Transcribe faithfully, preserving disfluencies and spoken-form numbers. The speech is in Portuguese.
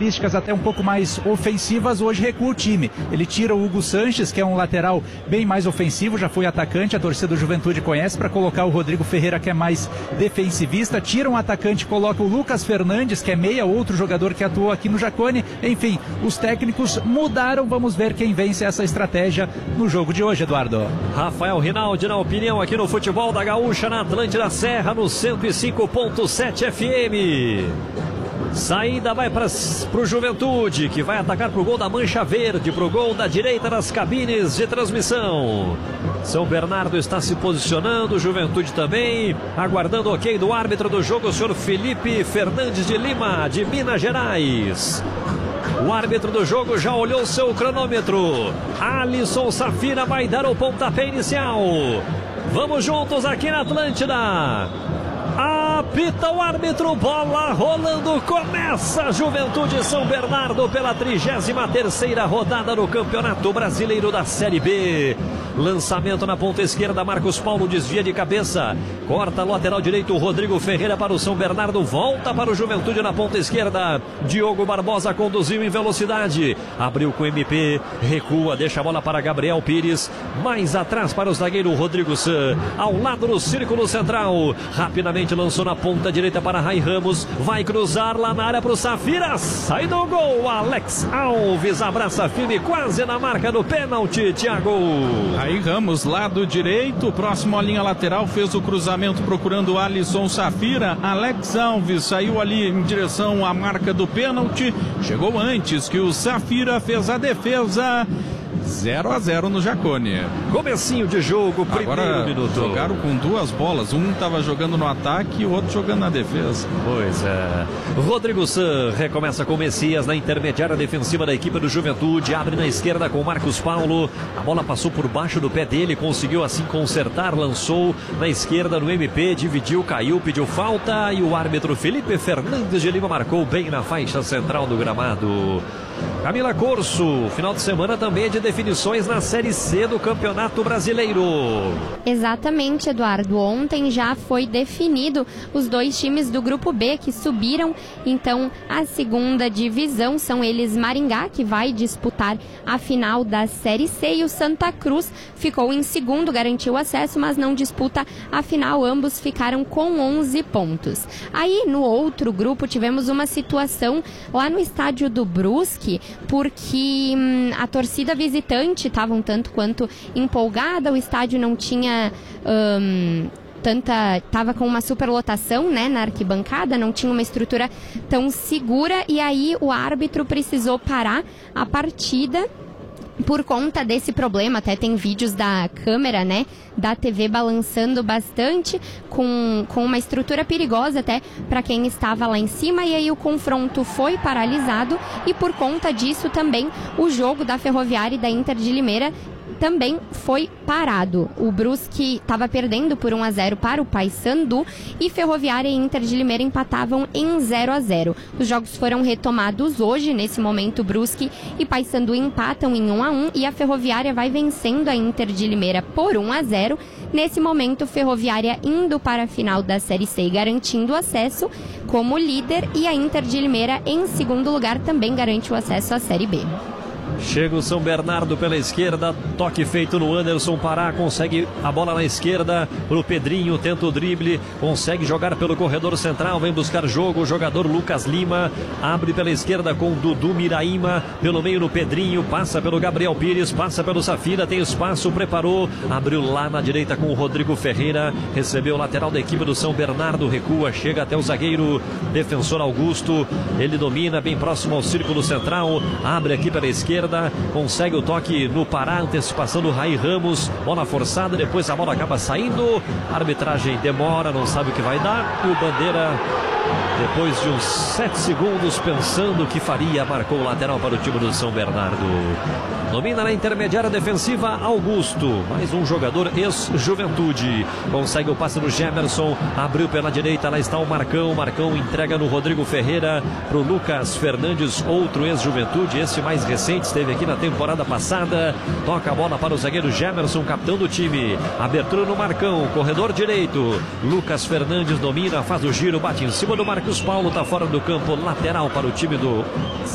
características até um pouco mais ofensivas, hoje recua o time. Ele tira o Hugo Sanches, que é um lateral bem mais ofensivo, já foi atacante, a torcida do Juventude conhece, para colocar o Rodrigo Ferreira, que é mais defensivista. Tira um atacante, coloca o Lucas Fernandes, que é meia, outro jogador que atuou aqui no Jacone. Enfim, os técnicos mudaram, vamos ver quem vence essa estratégia no jogo de hoje, Eduardo. Rafael Rinaldi na opinião aqui no Futebol da Gaúcha, na Atlântida Serra, no cento e cinco ponto sete F M. Saída vai para o Juventude, que vai atacar para o gol da Mancha Verde, para o gol da direita das cabines de transmissão. São Bernardo está se posicionando, Juventude também, aguardando o ok do árbitro do jogo, o senhor Felipe Fernandes de Lima, de Minas Gerais. O árbitro do jogo já olhou seu cronômetro. Alisson Safira vai dar o pontapé inicial. Vamos juntos aqui na Atlântida. Apita o árbitro, bola rolando, começa Juventude São Bernardo pela trigésima terceira rodada do Campeonato Brasileiro da Série B. Lançamento na ponta esquerda, Marcos Paulo desvia de cabeça, corta lateral direito, Rodrigo Ferreira para o São Bernardo, volta para o Juventude na ponta esquerda, Diogo Barbosa conduziu em velocidade, abriu com o M P, recua, deixa a bola para Gabriel Pires, mais atrás para o zagueiro Rodrigo San, ao lado do círculo central, rapidamente lançou na ponta direita para Rai Ramos, vai cruzar lá na área para o Safira, sai do gol, Alex Alves abraça firme, quase na marca do pênalti, Thiago. Aí Ramos, lado direito, próximo à linha lateral, fez o cruzamento procurando o Alisson Safira. Alex Alves saiu ali em direção à marca do pênalti. Chegou antes que o Safira fez a defesa. zero a zero no Jacone. Comecinho de jogo, primeiro Agora, minuto. Jogaram com duas bolas. Um estava jogando no ataque e o outro jogando na defesa. Pois é. Rodrigo San recomeça com o Messias na intermediária defensiva da equipe do Juventude. Abre na esquerda com Marcos Paulo. A bola passou por baixo do pé dele. Conseguiu assim consertar. Lançou na esquerda no M P. Dividiu, caiu, pediu falta. E o árbitro Felipe Fernandes de Lima marcou bem na faixa central do gramado. Camila Corso, final de semana também é de definições na Série C do Campeonato Brasileiro. Exatamente, Eduardo. Ontem já foi definido os dois times do Grupo B que subiram, então, a segunda divisão. São eles Maringá, que vai disputar a final da Série C, e o Santa Cruz ficou em segundo, garantiu acesso, mas não disputa a final. Ambos ficaram com onze pontos. Aí, no outro grupo, tivemos uma situação lá no estádio do Brusque, porque hum, a torcida visitante estava um tanto quanto empolgada, o estádio não tinha hum, tanta, estava com uma superlotação, né, na arquibancada, não tinha uma estrutura tão segura, e aí o árbitro precisou parar a partida por conta desse problema. Até tem vídeos da câmera, né, da T V balançando bastante, com, com uma estrutura perigosa até para quem estava lá em cima, e aí o confronto foi paralisado, e por conta disso também o jogo da Ferroviária e da Inter de Limeira também foi parado. O Brusque estava perdendo por um a zero para o Paysandu, e Ferroviária e Inter de Limeira empatavam em zero a zero. Os jogos foram retomados hoje. Nesse momento, Brusque e Paysandu empatam em um a um, e a Ferroviária vai vencendo a Inter de Limeira por um a zero. Nesse momento, Ferroviária indo para a final da Série C e garantindo acesso como líder, e a Inter de Limeira em segundo lugar também garante o acesso à Série B. Chega o São Bernardo pela esquerda, toque feito no Anderson Pará, consegue a bola na esquerda pro Pedrinho, tenta o drible, consegue jogar pelo corredor central, vem buscar jogo, o jogador Lucas Lima, abre pela esquerda com Dudu Miraíma, pelo meio no Pedrinho, passa pelo Gabriel Pires, passa pelo Safira, tem espaço, preparou, abriu lá na direita com o Rodrigo Ferreira, recebeu o lateral da equipe do São Bernardo, recua, chega até o zagueiro defensor Augusto, ele domina bem próximo ao círculo central, abre aqui pela esquerda, consegue o toque no Pará, antecipação do Rai Ramos, bola forçada, depois a bola acaba saindo, a arbitragem demora, não sabe o que vai dar, e o Bandeira, depois de uns sete segundos pensando o que faria, marcou o lateral para o time do São Bernardo. Domina na intermediária defensiva Augusto, mais um jogador ex-Juventude, consegue o passe no Gemerson, abriu pela direita, lá está o Marcão, Marcão entrega no Rodrigo Ferreira, para o Lucas Fernandes, outro ex-Juventude, esse mais recente, esteve aqui na temporada passada, toca a bola para o zagueiro Gemerson, capitão do time, abertura no Marcão, corredor direito, Lucas Fernandes domina, faz o giro, bate em cima do Marcos Paulo, está fora do campo, lateral para o time do